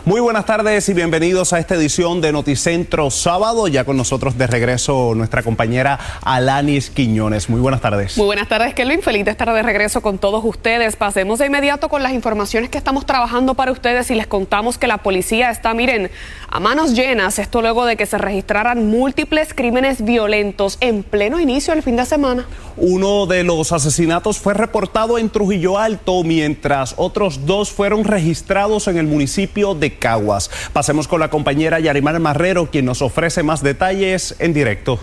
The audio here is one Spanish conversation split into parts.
Muy buenas tardes y bienvenidos a esta edición de Noticentro Sábado. Ya con nosotros de regreso nuestra compañera Alanis Quiñones. Muy buenas tardes. Muy buenas tardes, Kelvin. Feliz de estar de regreso con todos ustedes. Pasemos de inmediato con las informaciones que estamos trabajando para ustedes y les contamos que la policía está, miren, a manos llenas. Esto luego de que se registraran múltiples crímenes violentos en pleno inicio del fin de semana. Uno de los asesinatos fue reportado en Trujillo Alto, mientras otros dos fueron registrados en el municipio de Caguas. Pasemos con la compañera Yarimar Marrero, quien nos ofrece más detalles en directo.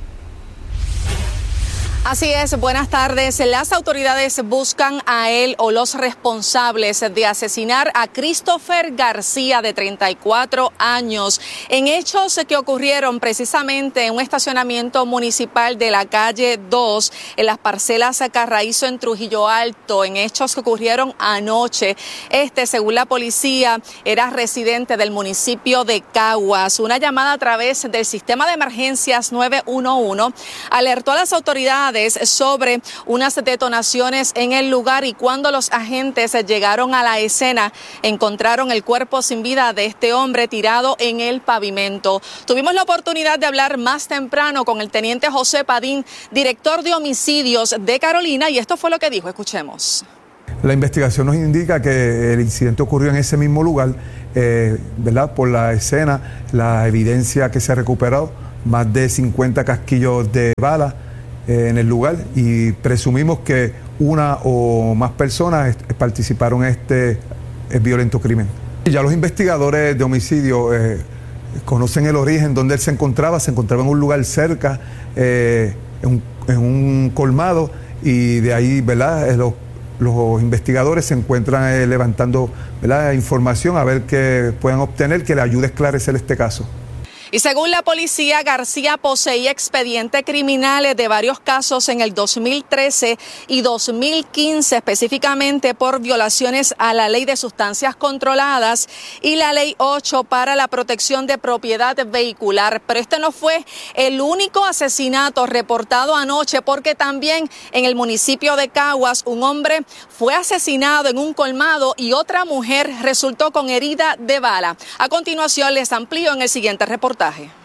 Así es, buenas tardes. Las autoridades buscan a él o los responsables de asesinar a Christopher García, de 34 años, en hechos que ocurrieron precisamente en un estacionamiento municipal de la calle 2, en las parcelas Carraízo en Trujillo Alto, en hechos que ocurrieron anoche. Según la policía, era residente del municipio de Caguas. Una llamada a través del sistema de emergencias 911 alertó a las autoridades sobre unas detonaciones en el lugar, y cuando los agentes llegaron a la escena encontraron el cuerpo sin vida de este hombre tirado en el pavimento. Tuvimos la oportunidad de hablar más temprano con el teniente José Padín, director de homicidios de Carolina, y esto fue lo que dijo. Escuchemos. La investigación nos indica que el incidente ocurrió en ese mismo lugar, ¿verdad? Por la escena, la evidencia que se ha recuperado, más de 50 casquillos de bala en el lugar, y presumimos que una o más personas participaron en este violento crimen. Ya los investigadores de homicidio conocen el origen donde él se encontraba en un lugar cerca, en un colmado, y de ahí, ¿verdad? Los investigadores se encuentran levantando, ¿verdad?, información a ver qué puedan obtener que le ayude a esclarecer este caso. Y según la policía, García poseía expedientes criminales de varios casos en el 2013 y 2015, específicamente por violaciones a la ley de sustancias controladas y la ley 8 para la protección de propiedad vehicular. Pero este no fue el único asesinato reportado anoche, porque también en el municipio de Caguas un hombre fue asesinado en un colmado y otra mujer resultó con herida de bala. A continuación les amplío en el siguiente reportaje.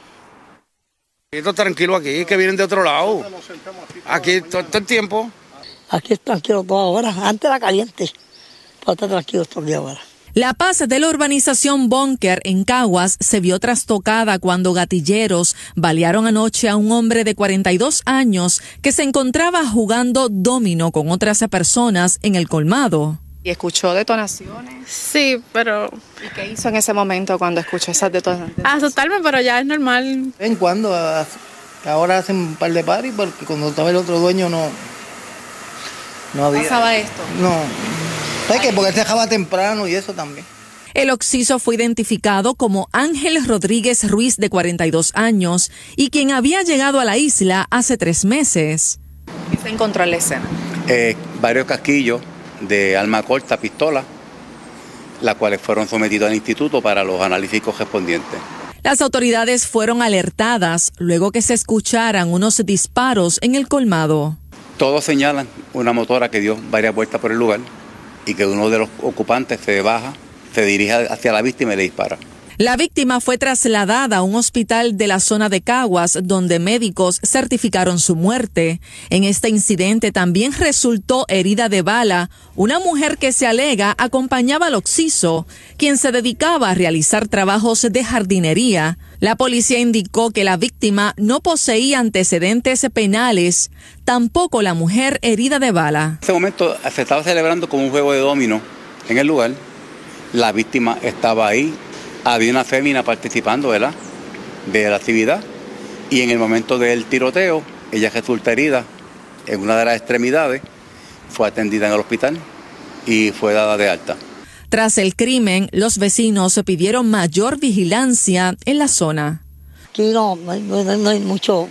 Esto tranquilo aquí, que vienen de otro lado. Aquí todo el tiempo. Aquí es tranquilo toda hora. Antes era caliente, pero está tranquilo todo el día ahora. La paz de la urbanización Búnker en Caguas se vio trastocada cuando gatilleros balearon anoche a un hombre de 42 años que se encontraba jugando dominó con otras personas en el colmado. ¿Y escuchó detonaciones? Sí, pero... ¿Y qué hizo en ese momento cuando escuchó esas detonaciones? Asustarme, pero ya es normal. En cuando, ahora hacen un par de paris, porque cuando estaba el otro dueño no había... ¿Pasaba esto? No. ¿Sabes qué? Porque él se dejaba temprano y eso también. El occiso fue identificado como Ángel Rodríguez Ruiz, de 42 años, y quien había llegado a la isla hace 3 meses. ¿Qué se encontró en la escena? Varios casquillos de arma corta, pistola, las cuales fueron sometidos al instituto para los análisis correspondientes. Las autoridades fueron alertadas luego que se escucharan unos disparos en el colmado. Todos señalan una motora que dio varias vueltas por el lugar y que uno de los ocupantes se baja, se dirige hacia la víctima y le dispara. La víctima fue trasladada a un hospital de la zona de Caguas, donde médicos certificaron su muerte. En este incidente también resultó herida de bala una mujer que se alega acompañaba al occiso, quien se dedicaba a realizar trabajos de jardinería. La policía indicó que la víctima no poseía antecedentes penales, tampoco la mujer herida de bala. En ese momento se estaba celebrando como un juego de dominó en el lugar. La víctima estaba ahí. Había una fémina participando, ¿verdad?, de la actividad, y en el momento del tiroteo, ella resulta herida en una de las extremidades, fue atendida en el hospital y fue dada de alta. Tras el crimen, los vecinos pidieron mayor vigilancia en la zona. Aquí no hay mucho.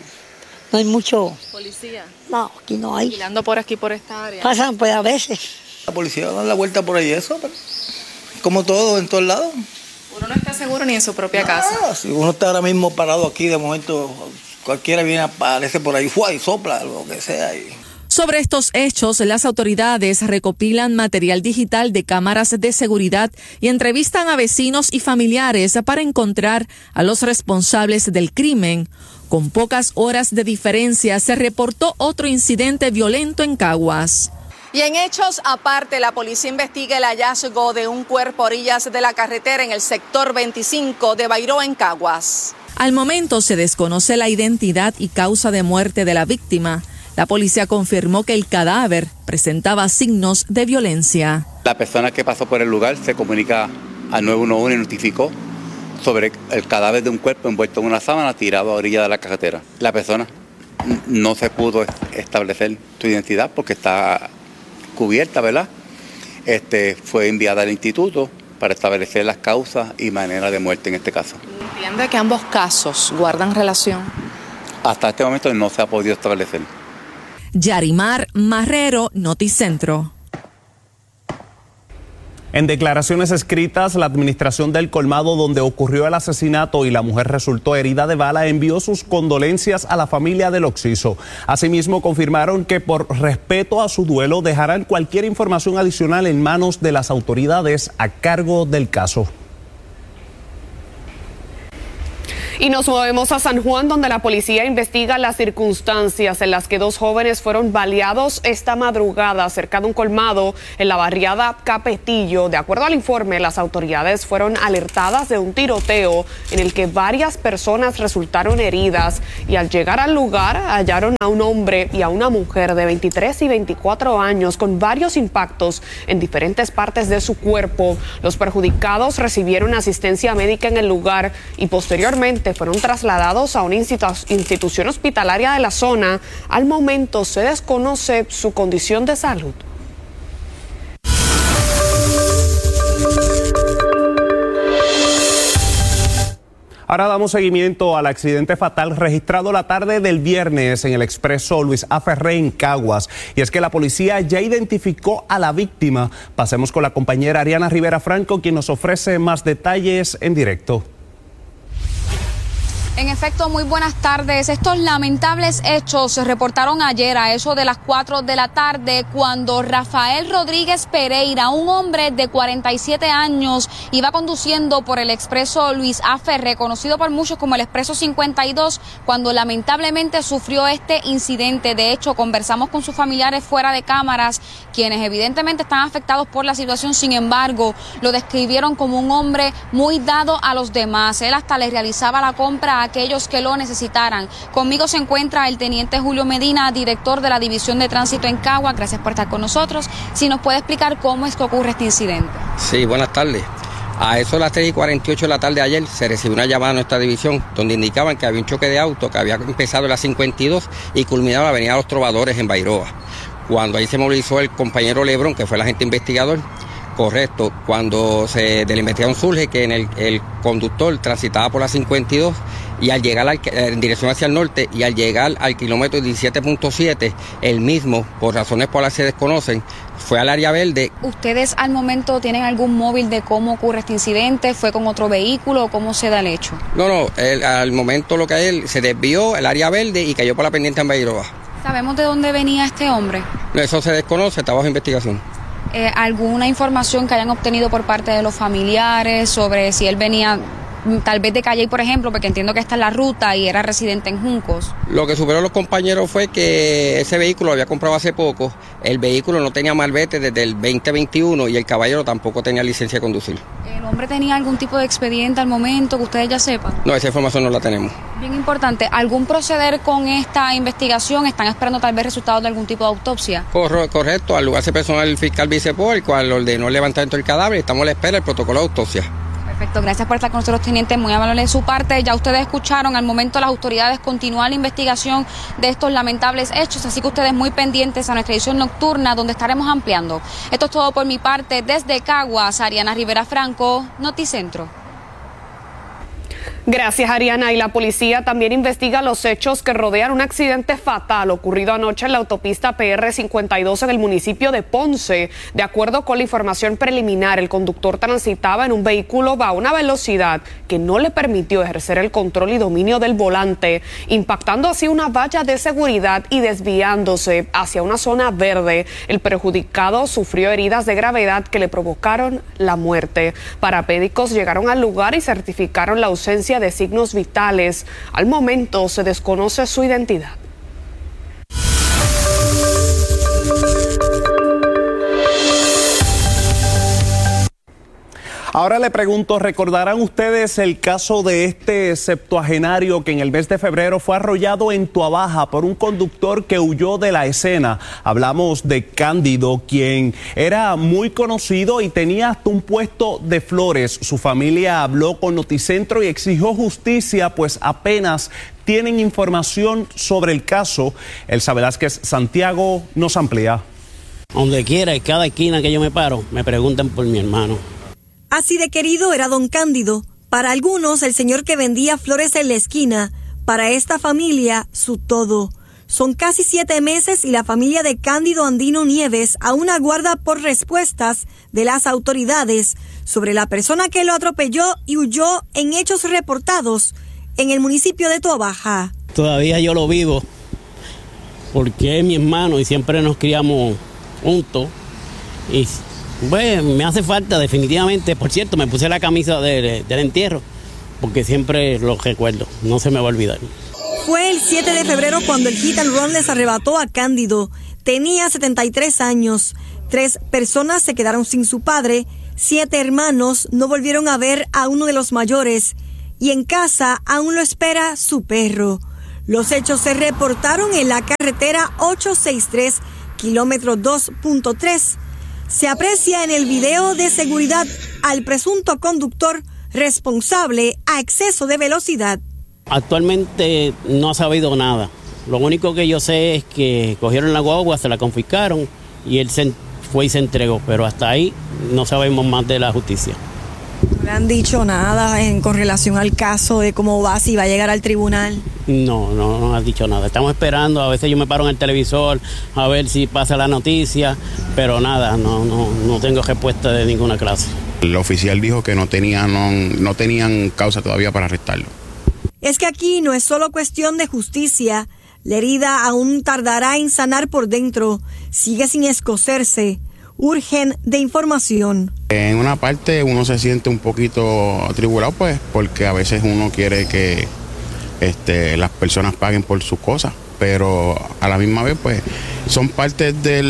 ¿Policía? No, aquí no hay. Vigilando por aquí, por esta área. Pasan pues a veces. La policía va a dar la vuelta por ahí, eso, pero como todo, en todos lados. Uno no está seguro ni en su propia casa. Si uno está ahora mismo parado aquí, de momento cualquiera viene, aparece por ahí, ¡fua!, y sopla, lo que sea. Sobre estos hechos, las autoridades recopilan material digital de cámaras de seguridad y entrevistan a vecinos y familiares para encontrar a los responsables del crimen. Con pocas horas de diferencia, se reportó otro incidente violento en Caguas. Y en hechos aparte, la policía investiga el hallazgo de un cuerpo a orillas de la carretera en el sector 25 de Bairoa, en Caguas. Al momento se desconoce la identidad y causa de muerte de la víctima. La policía confirmó que el cadáver presentaba signos de violencia. La persona que pasó por el lugar se comunica al 911 y notificó sobre el cadáver de un cuerpo envuelto en una sábana tirado a orilla de la carretera. La persona no se pudo establecer su identidad porque está cubierta, ¿verdad? Fue enviada al instituto para establecer las causas y manera de muerte en este caso. ¿Entiende que ambos casos guardan relación? Hasta este momento no se ha podido establecer. Yarimar Marrero, Noticentro. En declaraciones escritas, la administración del colmado donde ocurrió el asesinato y la mujer resultó herida de bala envió sus condolencias a la familia del occiso. Asimismo, confirmaron que por respeto a su duelo dejarán cualquier información adicional en manos de las autoridades a cargo del caso. Y nos movemos a San Juan, donde la policía investiga las circunstancias en las que dos jóvenes fueron baleados esta madrugada cerca de un colmado en la barriada Capetillo. De acuerdo al informe, las autoridades fueron alertadas de un tiroteo en el que varias personas resultaron heridas y al llegar al lugar hallaron a un hombre y a una mujer de 23 y 24 años con varios impactos en diferentes partes de su cuerpo. Los perjudicados recibieron asistencia médica en el lugar y posteriormente fueron trasladados a una institución hospitalaria de la zona. Al momento se desconoce su condición de salud. Ahora damos seguimiento al accidente fatal registrado la tarde del viernes en el expreso Luis A. Ferré en Caguas. Y es que la policía ya identificó a la víctima. Pasemos con la compañera Ariana Rivera Franco, quien nos ofrece más detalles en directo. En efecto, muy buenas tardes. Estos lamentables hechos se reportaron ayer a eso de las 4 de la tarde cuando Rafael Rodríguez Pereira, un hombre de 47 años, iba conduciendo por el expreso Luis A. Ferré, conocido por muchos como el expreso 52, cuando lamentablemente sufrió este incidente. De hecho, conversamos con sus familiares fuera de cámaras, quienes evidentemente están afectados por la situación. Sin embargo, lo describieron como un hombre muy dado a los demás. Él hasta le realizaba la compra a aquellos que lo necesitaran. Conmigo se encuentra el teniente Julio Medina, director de la División de Tránsito en Caguas. Gracias por estar con nosotros. Si nos puede explicar cómo es que ocurre este incidente. Sí, buenas tardes. A eso de las 3:48 de la tarde de ayer se recibió una llamada a nuestra división donde indicaban que había un choque de auto que había empezado en la 52 y culminado en la avenida Los Trovadores en Bairoa. Cuando ahí se movilizó el compañero Lebrón, que fue el agente investigador. Correcto, cuando de la investigación surge que el conductor transitaba por la 52 y al llegar en dirección hacia el norte y al llegar al kilómetro 17.7, el mismo, por razones por las que se desconocen, fue al área verde. ¿Ustedes al momento tienen algún móvil de cómo ocurre este incidente? ¿Fue con otro vehículo o cómo se da el hecho? No, al momento lo que él se desvió el área verde y cayó por la pendiente en Bairoa. ¿Sabemos de dónde venía este hombre? No, eso se desconoce, está bajo investigación. ¿Alguna información que hayan obtenido por parte de los familiares sobre si él venía tal vez de Calle, por ejemplo, porque entiendo que está en la ruta y era residente en Juncos? Lo que supieron los compañeros fue que ese vehículo lo había comprado hace poco, el vehículo no tenía malvete desde el 2021 y el caballero tampoco tenía licencia de conducir. ¿El hombre tenía algún tipo de expediente al momento que ustedes ya sepan? No, esa información no la tenemos. Bien importante, ¿algún proceder con esta investigación? ¿Están esperando tal vez resultados de algún tipo de autopsia? Correcto, al lugar se personó el fiscal Vicepol, el cual ordenó el levantamiento del cadáver y estamos a la espera del protocolo de autopsia. Perfecto, gracias por estar con nosotros, teniente, muy amable de su parte. Ya ustedes escucharon, al momento las autoridades continúan la investigación de estos lamentables hechos, así que ustedes muy pendientes a nuestra edición nocturna donde estaremos ampliando. Esto es todo por mi parte, desde Caguas, Ariana Rivera Franco, Noticentro. Gracias, Ariana. Y la policía también investiga los hechos que rodean un accidente fatal ocurrido anoche en la autopista PR-52 en el municipio de Ponce. De acuerdo con la información preliminar, el conductor transitaba en un vehículo a una velocidad que no le permitió ejercer el control y dominio del volante, impactando así una valla de seguridad y desviándose hacia una zona verde. El perjudicado sufrió heridas de gravedad que le provocaron la muerte. Paramédicos llegaron al lugar y certificaron la ausencia de signos vitales. Al momento se desconoce su identidad. Ahora le pregunto, ¿recordarán ustedes el caso de este septuagenario que en el mes de febrero fue arrollado en Tuabaja por un conductor que huyó de la escena? Hablamos de Cándido, quien era muy conocido y tenía hasta un puesto de flores. Su familia habló con Noticentro y exigió justicia, pues apenas tienen información sobre el caso. Elsa Velázquez Santiago nos amplía. Donde quiera, en cada esquina que yo me paro, me preguntan por mi hermano. Así de querido era don Cándido. Para algunos, el señor que vendía flores en la esquina. Para esta familia, su todo. Son casi 7 meses y la familia de Cándido Andino Nieves aún aguarda por respuestas de las autoridades sobre la persona que lo atropelló y huyó en hechos reportados en el municipio de Tuabaja. Todavía yo lo vivo, porque es mi hermano y siempre nos criamos juntos. Y bueno, me hace falta definitivamente. Por cierto, me puse la camisa del entierro, porque siempre lo recuerdo, no se me va a olvidar. Fue el 7 de febrero cuando el hit and run les arrebató a Cándido. Tenía 73 años. 3 personas se quedaron sin su padre. 7 hermanos no volvieron a ver a uno de los mayores. Y en casa aún lo espera su perro. Los hechos se reportaron en la carretera 863, kilómetro 2.3. Se aprecia en el video de seguridad al presunto conductor responsable a exceso de velocidad. Actualmente no ha sabido nada. Lo único que yo sé es que cogieron la guagua, se la confiscaron y él fue y se entregó. Pero hasta ahí no sabemos más de la justicia. ¿No le han dicho nada con relación al caso de cómo va, si va a llegar al tribunal? No ha dicho nada. Estamos esperando, a veces yo me paro en el televisor a ver si pasa la noticia, pero nada, no tengo respuesta de ninguna clase. El oficial dijo que no tenían causa todavía para arrestarlo. Es que aquí no es solo cuestión de justicia. La herida aún tardará en sanar por dentro. Sigue sin escocerse. Urgen de información. En una parte uno se siente un poquito atribulado, pues, porque a veces uno quiere que las personas paguen por sus cosas, pero a la misma vez, pues, son partes de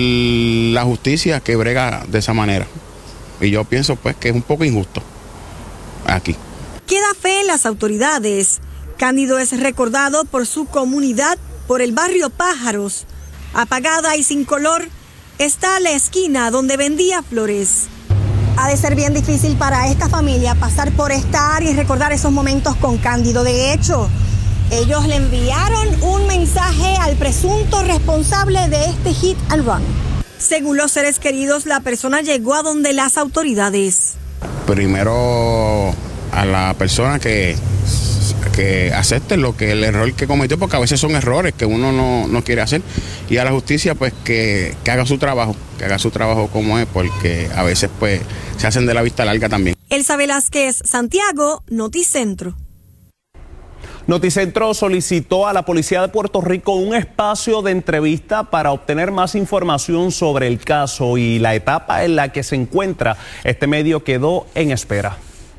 la justicia que brega de esa manera. Y yo pienso, pues, que es un poco injusto aquí. Queda fe en las autoridades. Cándido es recordado por su comunidad, por el barrio Pájaros. Apagada y sin color está la esquina donde vendía flores. Ha de ser bien difícil para esta familia pasar por esta área y recordar esos momentos con Cándido. De hecho, ellos le enviaron un mensaje al presunto responsable de este hit and run. Según los seres queridos, la persona llegó a donde las autoridades. Primero a la persona que acepte el error que cometió, porque a veces son errores que uno no quiere hacer, y a la justicia, pues, que haga su trabajo, como es, porque a veces, pues, se hacen de la vista larga también. Elsa Velázquez Santiago, Noticentro. Noticentro solicitó a la Policía de Puerto Rico un espacio de entrevista para obtener más información sobre el caso y la etapa en la que se encuentra. Este medio quedó en espera.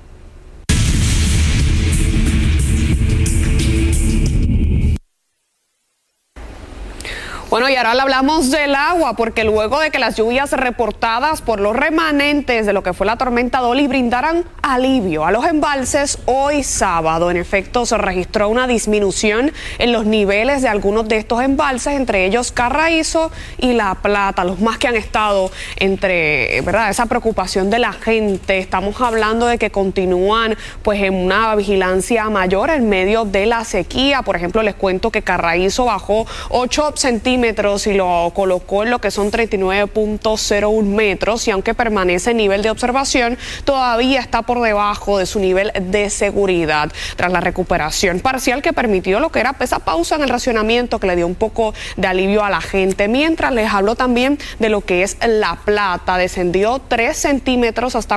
Bueno, y ahora le hablamos del agua, porque luego de que las lluvias reportadas por los remanentes de lo que fue la tormenta Dolly brindaran alivio a los embalses, hoy sábado, en efecto, se registró una disminución en los niveles de algunos de estos embalses, entre ellos Carraízo y La Plata, los más que han estado entre, ¿verdad?, esa preocupación de la gente. Estamos hablando de que continúan, pues, en una vigilancia mayor en medio de la sequía. Por ejemplo, les cuento que Carraízo bajó 8 centímetros centímetros y lo colocó en lo que son 39.01 metros, y aunque permanece en nivel de observación, todavía está por debajo de su nivel de seguridad tras la recuperación parcial que permitió lo que era esa pausa en el racionamiento que le dio un poco de alivio a la gente. Mientras les hablo también de lo que es La Plata, descendió 3 centímetros hasta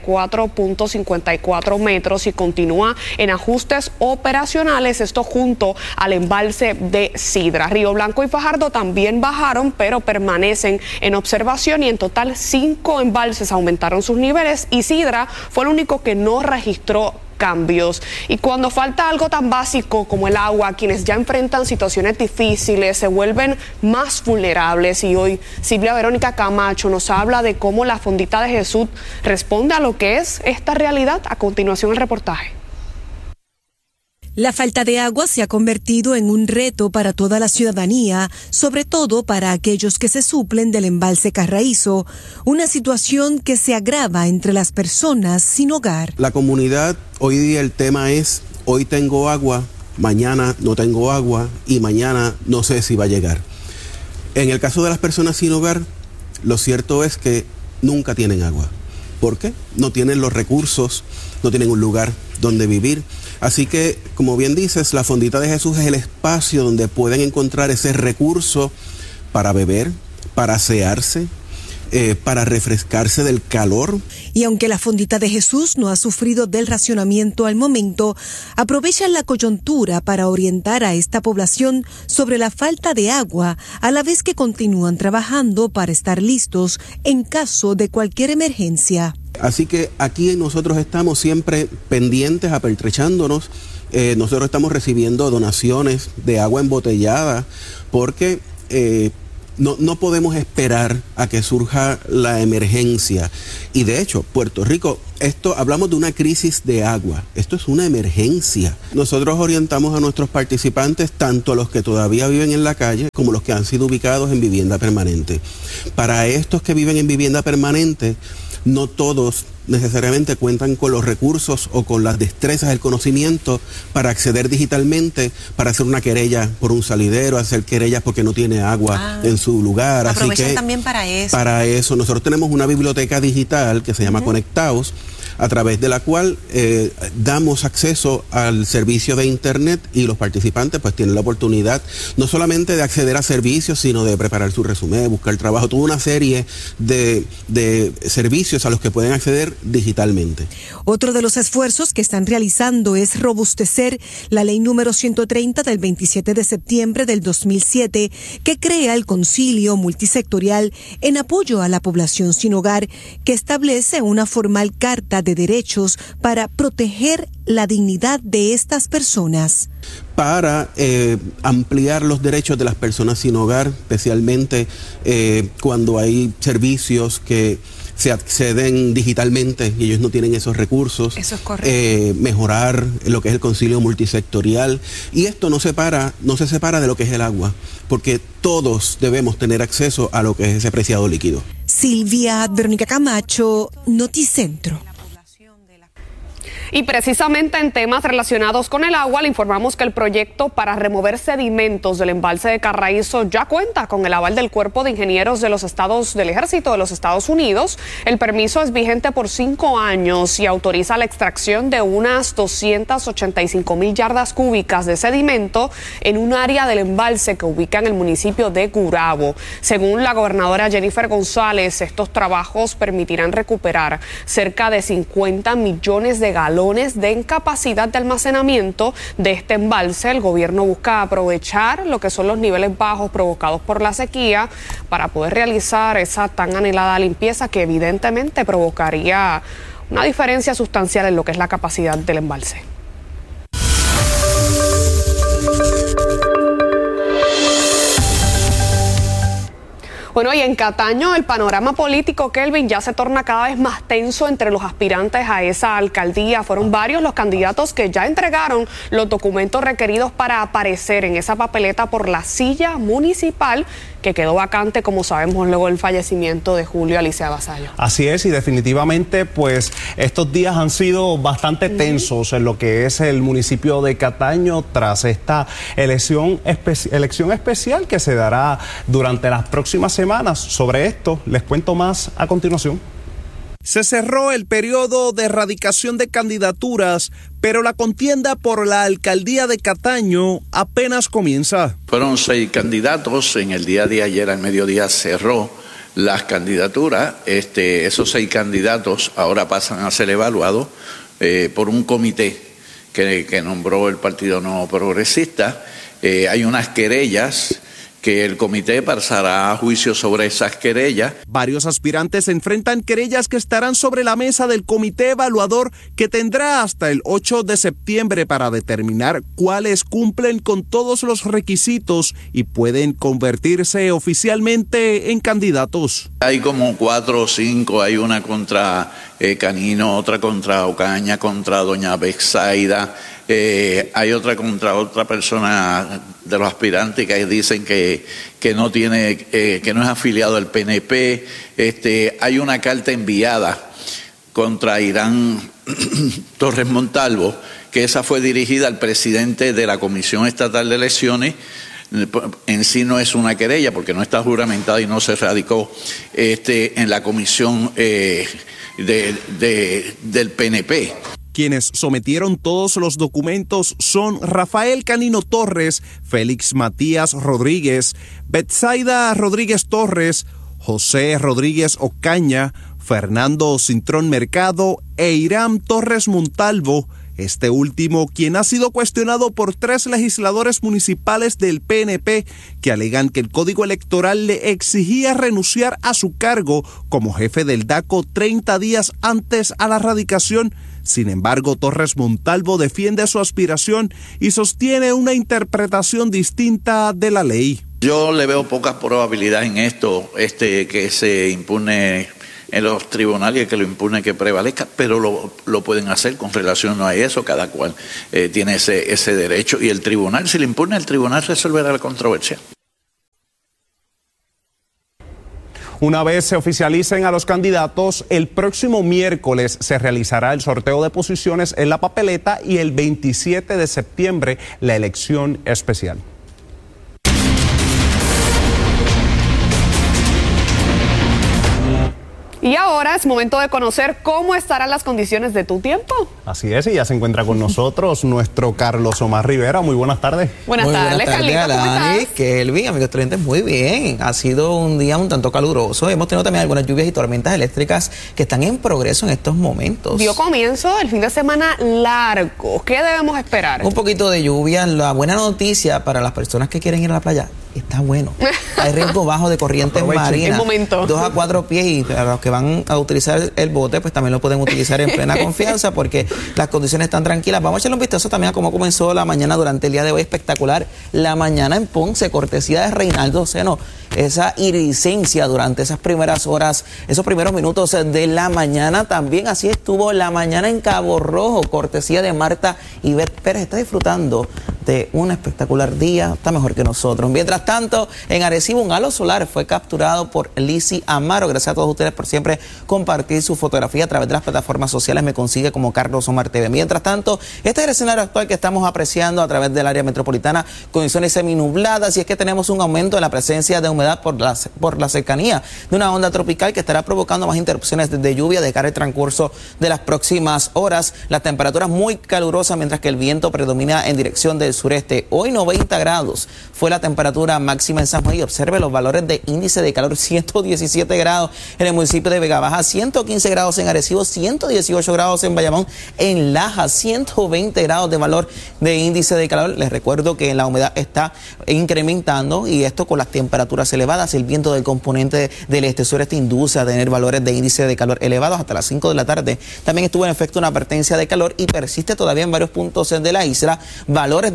44.54 metros y continúa en ajustes operacionales, esto junto al embalse de Sidra. Río Blanco y Fajardo también bajaron, pero permanecen en observación, y en total 5 embalses aumentaron sus niveles y Sidra fue el único que no registró cambios. Y cuando falta algo tan básico como el agua, quienes ya enfrentan situaciones difíciles se vuelven más vulnerables, y hoy Silvia Verónica Camacho nos habla de cómo la Fondita de Jesús responde a lo que es esta realidad. A continuación el reportaje. La falta de agua se ha convertido en un reto para toda la ciudadanía, sobre todo para aquellos que se suplen del embalse Carraízo, una situación que se agrava entre las personas sin hogar. La comunidad, hoy día el tema es, hoy tengo agua, mañana no tengo agua y mañana no sé si va a llegar. En el caso de las personas sin hogar, lo cierto es que nunca tienen agua. ¿Por qué? No tienen los recursos, no tienen un lugar donde vivir. Así que, como bien dices, la Fondita de Jesús es el espacio donde pueden encontrar ese recurso para beber, para asearse, para refrescarse del calor. Y aunque la Fondita de Jesús no ha sufrido del racionamiento al momento, aprovechan la coyuntura para orientar a esta población sobre la falta de agua, a la vez que continúan trabajando para estar listos en caso de cualquier emergencia. Así que aquí nosotros estamos siempre pendientes, apertrechándonos. Nosotros estamos recibiendo donaciones de agua embotellada porque no podemos esperar a que surja la emergencia. Y de hecho, Puerto Rico, hablamos de una crisis de agua. Esto es una emergencia. Nosotros orientamos a nuestros participantes, tanto a los que todavía viven en la calle como los que han sido ubicados en vivienda permanente. Para estos que viven en vivienda permanente, no todos necesariamente cuentan con los recursos o con las destrezas, el conocimiento para acceder digitalmente, para hacer una querella por un salidero, hacer querellas porque no tiene agua en su lugar. Aprovechan Así que también para eso. Para eso nosotros tenemos una biblioteca digital que se llama Conectaos, a través de la cual damos acceso al servicio de internet, y los participantes pues tienen la oportunidad no solamente de acceder a servicios, sino de preparar su resumen, buscar trabajo, toda una serie de servicios a los que pueden acceder digitalmente. Otro de los esfuerzos que están realizando es robustecer la ley número 130 del 27 de septiembre del 2007, que crea el Concilio Multisectorial en apoyo a la población sin hogar, que establece una formal carta de derechos para proteger la dignidad de estas personas. Para ampliar los derechos de las personas sin hogar, especialmente cuando hay servicios que se acceden digitalmente y ellos no tienen esos recursos. Eso es correcto. Mejorar lo que es el concilio multisectorial. Y esto no se separa de lo que es el agua, porque todos debemos tener acceso a lo que es ese preciado líquido. Silvia Verónica Camacho, Noticentro. Y precisamente en temas relacionados con el agua, le informamos que el proyecto para remover sedimentos del embalse de Carraízo ya cuenta con el aval del Cuerpo de Ingenieros del Ejército de los Estados Unidos. El permiso es vigente por 5 años y autoriza la extracción de unas 285,000 yardas cúbicas de sedimento en un área del embalse que ubica en el municipio de Gurabo. Según la gobernadora Jennifer González, estos trabajos permitirán recuperar cerca de 50 millones de galones de capacidad de almacenamiento de este embalse. El gobierno busca aprovechar lo que son los niveles bajos provocados por la sequía para poder realizar esa tan anhelada limpieza que evidentemente provocaría una diferencia sustancial en lo que es la capacidad del embalse. Bueno, y en Cataño el panorama político, Kelvin, ya se torna cada vez más tenso entre los aspirantes a esa alcaldía. Fueron varios los candidatos que ya entregaron los documentos requeridos para aparecer en esa papeleta por la silla municipal que quedó vacante, como sabemos, luego del fallecimiento de Julio Alicea Vasallo. Así es, y definitivamente pues estos días han sido bastante tensos en lo que es el municipio de Cataño tras esta elección especial que se dará durante las próximas semanas. Sobre esto les cuento más a continuación. Se cerró el periodo de erradicación de candidaturas, pero la contienda por la alcaldía de Cataño apenas comienza. Fueron 6 candidatos, en el día de ayer al mediodía cerró las candidaturas. Esos 6 candidatos ahora pasan a ser evaluados por un comité que nombró el Partido Nuevo Progresista. Hay unas querellas que el comité pasará a juicio sobre esas querellas. Varios aspirantes enfrentan querellas que estarán sobre la mesa del comité evaluador, que tendrá hasta el 8 de septiembre para determinar cuáles cumplen con todos los requisitos y pueden convertirse oficialmente en candidatos. Hay como 4 o 5, hay una contra Canino, otra contra Ocaña, contra doña Betsaida. Hay otra contra otra persona de los aspirantes que dicen que no tiene, que no es afiliado al PNP. Hay una carta enviada contra Irán Torres Montalvo, que esa fue dirigida al presidente de la Comisión Estatal de Elecciones. En sí no es una querella porque no está juramentada y no se radicó en la comisión del PNP. Quienes sometieron todos los documentos son Rafael Canino Torres, Félix Matías Rodríguez, Betsaida Rodríguez Torres, José Rodríguez Ocaña, Fernando Cintrón Mercado e Irán Torres Montalvo. Este último, quien ha sido cuestionado por 3 legisladores municipales del PNP que alegan que el Código Electoral le exigía renunciar a su cargo como jefe del DACO 30 días antes a la radicación. Sin embargo, Torres Montalvo defiende su aspiración y sostiene una interpretación distinta de la ley. Yo le veo poca probabilidad en esto, que se impune en los tribunales, que lo impune que prevalezca, pero lo pueden hacer con relación a eso. Cada cual tiene ese derecho, y el tribunal, si le impune, el tribunal resolverá la controversia. Una vez se oficialicen a los candidatos, el próximo miércoles se realizará el sorteo de posiciones en la papeleta y el 27 de septiembre la elección especial. Y ahora es momento de conocer cómo estarán las condiciones de tu tiempo. Así es, y ya se encuentra con nosotros nuestro Carlos Omar Rivera. Muy buenas tardes. Buenas tardes, Carlitos, Alani, Kelvin, amigos clientes, muy bien. Ha sido un día un tanto caluroso. Hemos tenido también algunas lluvias y tormentas eléctricas que están en progreso en estos momentos. Dio comienzo el fin de semana largo. ¿Qué debemos esperar? Un poquito de lluvia. La buena noticia para las personas que quieren ir a la playa, está bueno. Hay riesgo bajo de corrientes marinas. 2 a 4 pies, y para los que van a utilizar el bote, pues también lo pueden utilizar en plena confianza porque las condiciones están tranquilas. Vamos a echarle un vistazo también a cómo comenzó la mañana durante el día de hoy. Espectacular la mañana en Ponce, cortesía de Reinaldo Seno. Esa iridiscencia durante esas primeras horas, esos primeros minutos de la mañana. También así estuvo la mañana en Cabo Rojo, cortesía de Marta Ivette Pérez. Está disfrutando de un espectacular día, está mejor que nosotros. Mientras tanto, en Arecibo, un halo solar fue capturado por Lizzy Amaro. Gracias a todos ustedes por siempre compartir su fotografía a través de las plataformas sociales. Me consigue como Carlos Omar TV. Mientras tanto, este es el escenario actual que estamos apreciando a través del área metropolitana. Condiciones seminubladas, y es que tenemos un aumento en la presencia de humedad por la cercanía de una onda tropical que estará provocando más interrupciones de lluvia de cara al transcurso de las próximas horas. Las temperaturas muy calurosas, mientras que el viento predomina en dirección del sureste. Hoy 90 grados fue la temperatura máxima en San Juan, y observe los valores de índice de calor: 117 grados en el municipio de Vega Baja, 115 grados en Arecibo, 118 grados en Bayamón, en Laja 120 grados de valor de índice de calor. Les recuerdo que la humedad está incrementando, y esto con las temperaturas elevadas. El viento del componente del este-sureste induce a tener valores de índice de calor elevados hasta las 5 de la tarde. También estuvo en efecto una advertencia de calor y persiste todavía en varios puntos de la isla valores de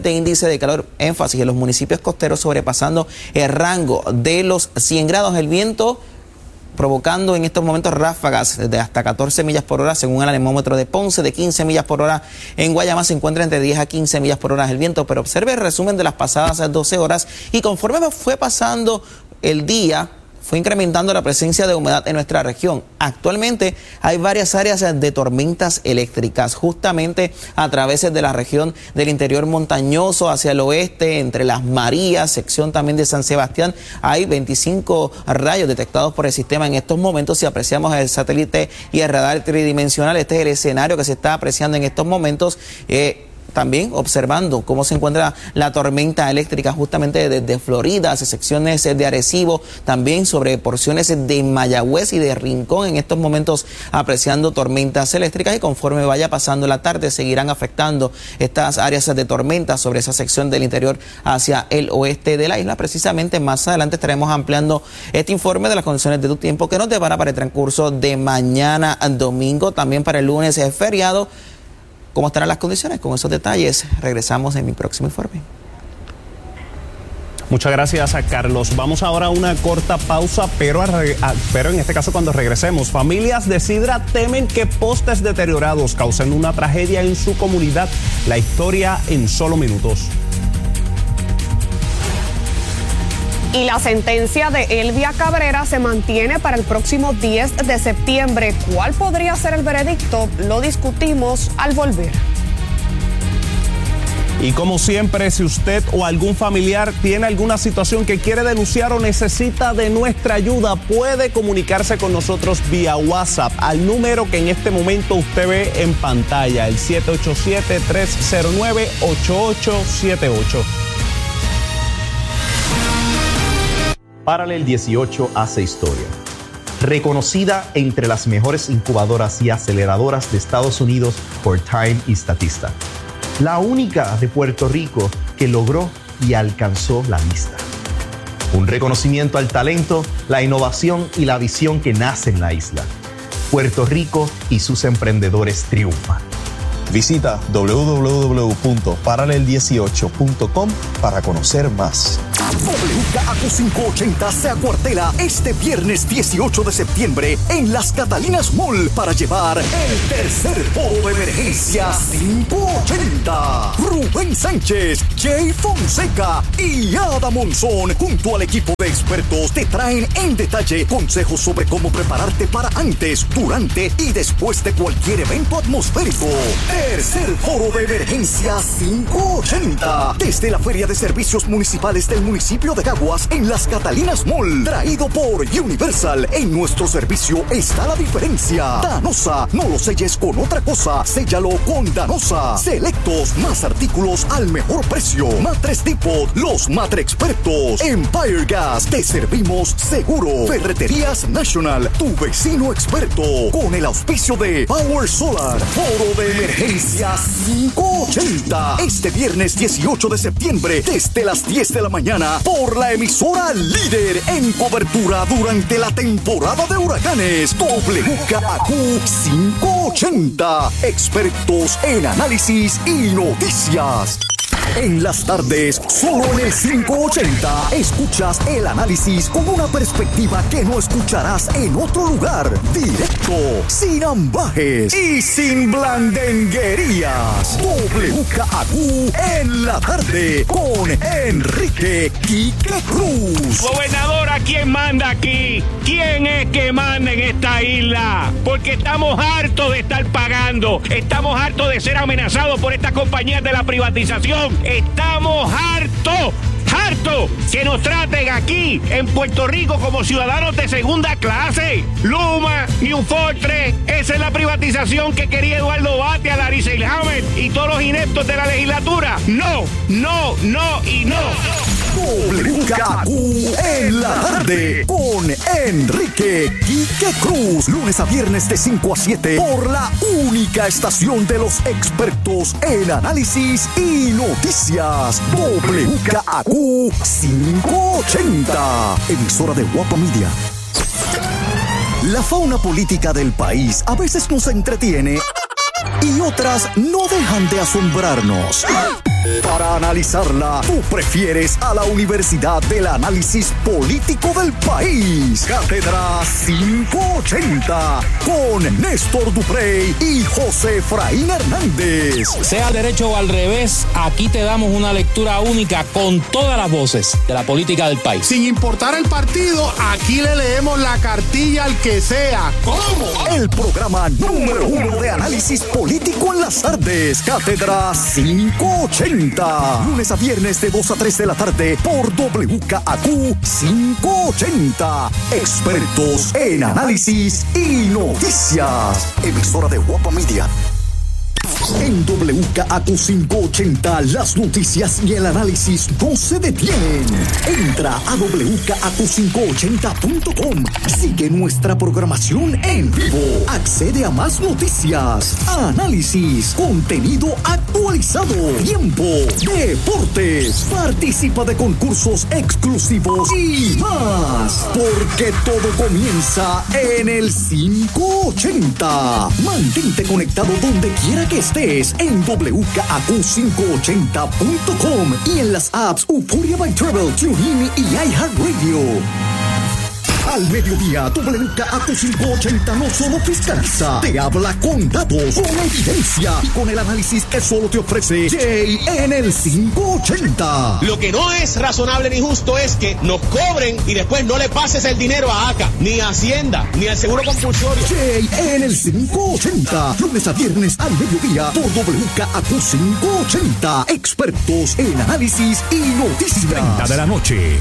este índice de calor, énfasis en los municipios costeros sobrepasando el rango de los 100 grados. El viento provocando en estos momentos ráfagas de hasta 14 millas por hora según el anemómetro de Ponce, de 15 millas por hora. En Guayama se encuentra entre 10 a 15 millas por hora el viento, pero observe el resumen de las pasadas 12 horas y conforme fue pasando el día, fue incrementando la presencia de humedad en nuestra región. Actualmente hay varias áreas de tormentas eléctricas, justamente a través de la región del interior montañoso hacia el oeste, entre Las Marías, sección también de San Sebastián. Hay 25 rayos detectados por el sistema en estos momentos. Si apreciamos el satélite y el radar tridimensional, este es el escenario que se está apreciando en estos momentos. También observando cómo se encuentra la tormenta eléctrica justamente desde Florida, hacia secciones de Arecibo, también sobre porciones de Mayagüez y de Rincón. En estos momentos apreciando tormentas eléctricas y conforme vaya pasando la tarde seguirán afectando estas áreas de tormenta sobre esa sección del interior hacia el oeste de la isla. Precisamente más adelante estaremos ampliando este informe de las condiciones de tu tiempo que nos depara para el transcurso de mañana domingo, también para el lunes es feriado. ¿Cómo estarán las condiciones? Con esos detalles regresamos en mi próximo informe. Muchas gracias a Carlos. Vamos ahora a una corta pausa, pero en este caso cuando regresemos, familias de Sidra temen que postes deteriorados causen una tragedia en su comunidad. La historia en solo minutos. Y la sentencia de Elvia Cabrera se mantiene para el próximo 10 de septiembre. ¿Cuál podría ser el veredicto? Lo discutimos al volver. Y como siempre, si usted o algún familiar tiene alguna situación que quiere denunciar o necesita de nuestra ayuda, puede comunicarse con nosotros vía WhatsApp al número que en este momento usted ve en pantalla, el 787-309-8878. Paralel 18 hace historia. Reconocida entre las mejores incubadoras y aceleradoras de Estados Unidos por Time y Statista. La única de Puerto Rico que logró y alcanzó la lista. Un reconocimiento al talento, la innovación y la visión que nace en la isla. Puerto Rico y sus emprendedores triunfan. Visita www.paralel18.com para conocer más. WKAQ 580 se acuartela este viernes 18 de septiembre en Las Catalinas Mall para llevar el tercer foro de emergencia 580. Rubén Sánchez, Jay Fonseca y Ada Monzón junto al equipo de expertos te traen en detalle consejos sobre cómo prepararte para antes, durante y después de cualquier evento atmosférico. Tercer foro de emergencia 580 desde la Feria de Servicios Municipales del municipio de Caguas en Las Catalinas Mall, traído por Universal. En nuestro servicio está la diferencia. Danosa, no lo selles con otra cosa, séllalo con Danosa. Selectos, más artículos al mejor precio. Matres Depot, los matre expertos. Empire Gas, te servimos seguro. Ferreterías National, tu vecino experto. Con el auspicio de Power Solar. Foro de emergencia 580 este viernes 18 de septiembre desde las 10 de la mañana por la emisora líder en cobertura durante la temporada de huracanes. WKAQ 580, expertos en análisis y noticias. En las tardes, solo en el 580, escuchas el análisis con una perspectiva que no escucharás en otro lugar. Directo, sin ambajes y sin blandenguerías. WKAQ en la tarde con Enrique Quique Cruz. Gobernadora, ¿quién manda aquí? ¿Quién es que manda en esta isla? Porque estamos hartos de estar pagando. Estamos hartos de ser amenazados por estas compañías de la privatización. Estamos hartos que nos traten aquí en Puerto Rico como ciudadanos de segunda clase. Luma, New Fortress, esa es la privatización que quería Eduardo Batia, Larry Selhammer y todos los ineptos de la legislatura. No, no, no y no. WKAQ en la tarde con Enrique Quique Cruz. Lunes a viernes de 5 a 7 por la única estación de los expertos en análisis y noticias. WKAQ 580, emisora de Guapa Media. La fauna política del país a veces nos entretiene y otras no dejan de asombrarnos. Para analizarla, tú prefieres a la Universidad del Análisis Político del País. Cátedra 580 con Néstor Duprey y José Efraín Hernández. Sea derecho o al revés, aquí te damos una lectura única con todas las voces de la política del país. Sin importar el partido, aquí le leemos la cartilla al que sea. ¿Cómo? El programa número 1 de análisis político en las tardes. Cátedra 580. Lunes a viernes de 2 a 3 de la tarde por WKAQ 580. Expertos en análisis y noticias. Emisora de Guapa Media. En WKAQ 580, las noticias y el análisis no se detienen. Entra a WKAQ580.com. Sigue nuestra programación en vivo. Accede a más noticias, análisis, contenido actualizado, tiempo, deportes. Participa de concursos exclusivos y más. Porque todo comienza en el 580. Mantente conectado donde quiera que estés en WKAQ580.com y en las apps Euphoria by Travel, TuneIn y iHeartRadio. Al mediodía, WKAQ580 no solo fiscaliza, te habla con datos, con evidencia y con el análisis que solo te ofrece Jay en el 580. Lo que no es razonable ni justo es que nos cobren y después no le pases el dinero a ACA, ni a Hacienda, ni al Seguro Compulsorio. Jay en el 580, lunes a viernes al mediodía por WKAQ580. Expertos en análisis y noticias. 30 de la noche.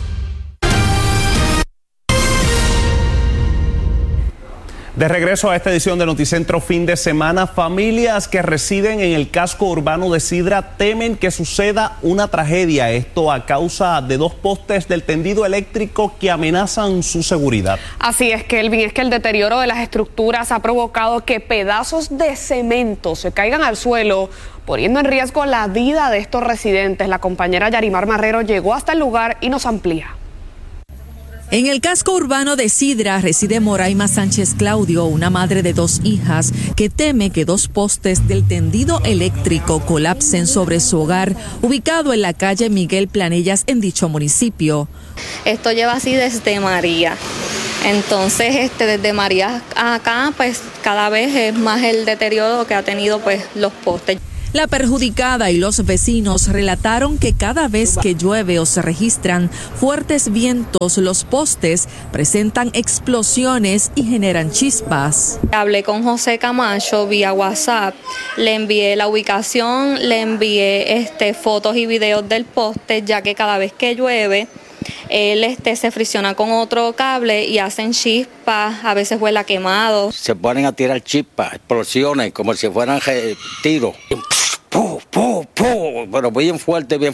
De regreso a esta edición de Noticentro Fin de Semana, familias que residen en el casco urbano de Sidra temen que suceda una tragedia. Esto a causa de 2 postes del tendido eléctrico que amenazan su seguridad. Así es, Kelvin, es que el deterioro de las estructuras ha provocado que pedazos de cemento se caigan al suelo, poniendo en riesgo la vida de estos residentes. La compañera Yarimar Marrero llegó hasta el lugar y nos amplía. En el casco urbano de Sidra reside Moraima Sánchez Claudio, una madre de 2 hijas, que teme que 2 postes del tendido eléctrico colapsen sobre su hogar, ubicado en la calle Miguel Planellas en dicho municipio. Esto lleva así desde María. Entonces, desde María acá, pues cada vez es más el deterioro que ha tenido pues los postes. La perjudicada y los vecinos relataron que cada vez que llueve o se registran fuertes vientos, los postes presentan explosiones y generan chispas. Hablé con José Camacho vía WhatsApp, le envié la ubicación, le envié fotos y videos del poste, ya que cada vez que llueve, él se fricciona con otro cable y hacen chispas, a veces vuela quemado. Se ponen a tirar chispas, explosiones, como si fueran tiros. Pero bien fuerte,